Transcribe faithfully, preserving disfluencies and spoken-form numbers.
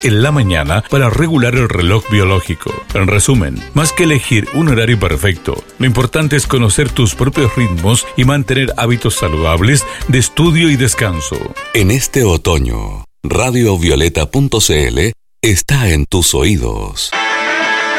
en la mañana para regular el reloj biológico. En resumen, más que elegir un horario perfecto, lo importante es conocer tus propios ritmos y mantener hábitos saludables de estudio y descanso. En este otoño, radio violeta punto c l está en tus oídos.